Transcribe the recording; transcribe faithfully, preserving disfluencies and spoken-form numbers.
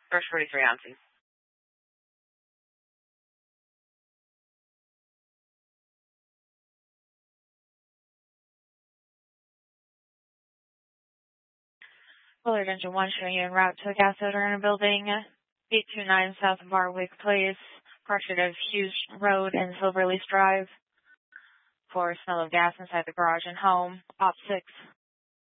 First forty-three ounces. Willard Engine one showing you en route to a gas odor in a building, eight two nine south of Warwick Place, portrait of Hughes Road and Silverleaf Drive, for smell of gas inside the garage and home, op six.